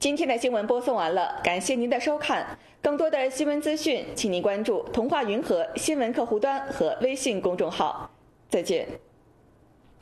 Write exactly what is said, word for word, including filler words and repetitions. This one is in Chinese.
今天的新闻播送完了，感谢您的收看。更多的新闻资讯，请您关注童话云和新闻客户端和微信公众号。再见。